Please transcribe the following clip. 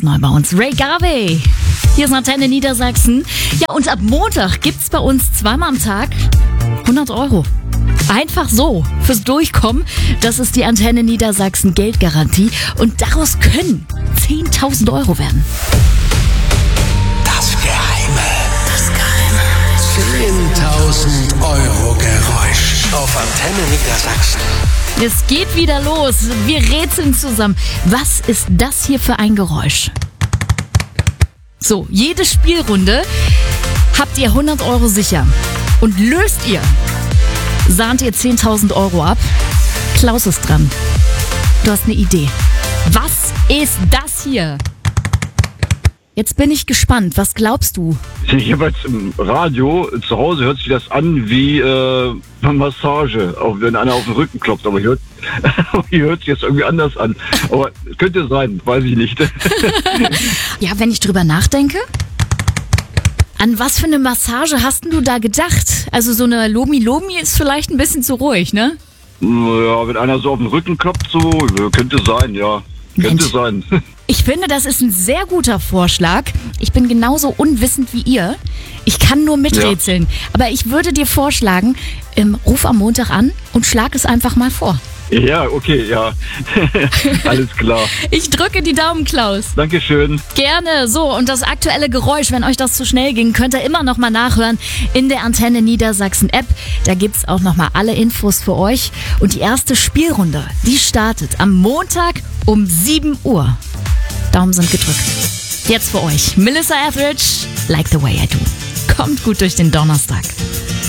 ganz neu bei uns. Ray Garvey. Hier ist Antenne Niedersachsen. Ja, und ab Montag gibt's bei uns zweimal am Tag 100 Euro. Einfach so, fürs Durchkommen. Das ist die Antenne Niedersachsen Geldgarantie. Und daraus können 10.000 Euro werden. Das Geheime. 10.000 Euro Geräusch auf Antenne Niedersachsen. Es geht wieder los. Wir rätseln zusammen. Was ist das hier für ein Geräusch? So, jede Spielrunde habt ihr 100 Euro sicher. Und löst ihr, sahnt ihr 10.000 Euro ab. Klaus ist dran. Du hast eine Idee. Was ist das hier? Jetzt bin ich gespannt. Was glaubst du? Ich habe jetzt im Radio, zu Hause hört sich das an wie eine Massage, auch wenn einer auf den Rücken klopft. Aber hier hört sich jetzt irgendwie anders an. Aber könnte sein, weiß ich nicht. Ja, wenn ich drüber nachdenke, an was für eine Massage hast denn du da gedacht? Also so eine Lomi-Lomi ist vielleicht ein bisschen zu ruhig, ne? Ja, wenn einer so auf den Rücken klopft, so könnte sein, ja. Könnte sein. Ich finde, das ist ein sehr guter Vorschlag. Ich bin genauso unwissend wie ihr. Ich kann nur miträtseln. Ja. Aber ich würde dir vorschlagen, ruf am Montag an und schlag es einfach mal vor. Ja, okay, ja. Alles klar. Ich drücke die Daumen, Klaus. Dankeschön. Gerne. So, und das aktuelle Geräusch, wenn euch das zu schnell ging, könnt ihr immer noch mal nachhören in der Antenne Niedersachsen App. Da gibt's auch noch mal alle Infos für euch. Und die erste Spielrunde, die startet am Montag um 7 Uhr. Daumen sind gedrückt. Jetzt für euch Melissa Etheridge, Like the Way I Do. Kommt gut durch den Donnerstag.